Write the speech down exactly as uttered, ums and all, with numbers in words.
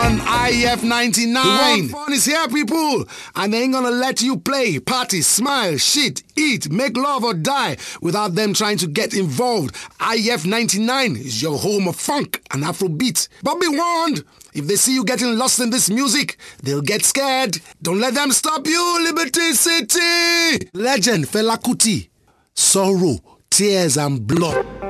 on I F ninety-nine. The world fun is here, people, and they ain't gonna let you play, party, smile, shit, eat, make love or die without them trying to get involved. I F ninety-nine is your home of funk and Afrobeat. But be warned, if they see you getting lost in this music, they'll get scared. Don't let them stop you, Liberty City! Legend Fela Kuti. Sorrow, tears and blood.